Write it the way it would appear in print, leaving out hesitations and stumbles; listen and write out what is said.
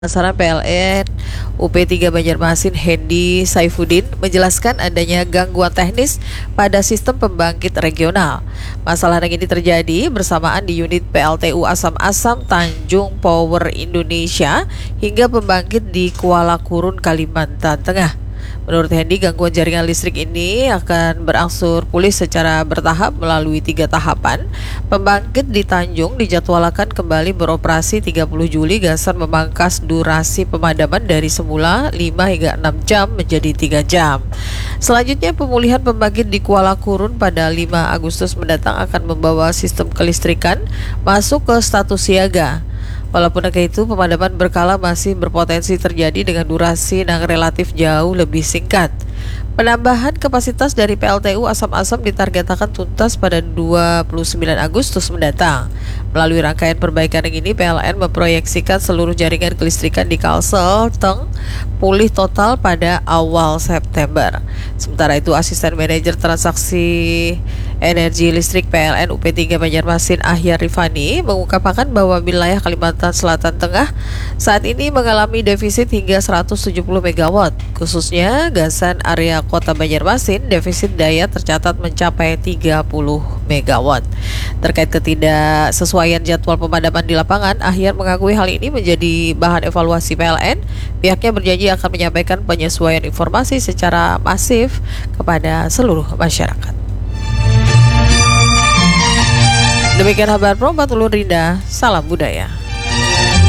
Pemasaran PLN UP3 Banjarmasin Hendy Saifuddin menjelaskan adanya gangguan teknis pada sistem pembangkit regional. Masalah ini terjadi bersamaan di unit PLTU Asam-Asam Tanjung Power Indonesia hingga pembangkit di Kuala Kurun, Kalimantan Tengah. Menurut Hendy, gangguan jaringan listrik ini akan berangsur pulih secara bertahap melalui 3 tahapan. Pembangkit di Tanjung dijadwalkan kembali beroperasi 30 Juli. Gasan memangkas durasi pemadaman dari semula 5 hingga 6 jam menjadi 3 jam. Selanjutnya, pemulihan pembangkit di Kuala Kurun pada 5 Agustus mendatang akan membawa sistem kelistrikan masuk ke status siaga. Walaupun itu, pemadaman berkala masih berpotensi terjadi dengan durasi yang relatif jauh lebih singkat. Penambahan kapasitas dari PLTU Asam-Asam ditargetkan tuntas pada 29 Agustus mendatang. Melalui rangkaian perbaikan ini, PLN memproyeksikan seluruh jaringan kelistrikan di Kalsel Teng pulih total pada awal September. Sementara itu, Asisten Manajer Transaksi Energi Listrik PLN UP3 Banjarmasin Ahyar Rifani mengungkapkan bahwa wilayah Kalimantan Selatan Tengah saat ini mengalami defisit hingga 170 MW. Khususnya gasan area Kota Banjarmasin, defisit daya tercatat mencapai 30 MW. Terkait ketidaksesuaian jadwal pemadaman di lapangan, Ahyar mengakui hal ini menjadi bahan evaluasi PLN. Pihaknya berjanji akan menyampaikan penyesuaian informasi secara masif kepada seluruh masyarakat. Demikian kabar Pro 40 Rinda, salam budaya.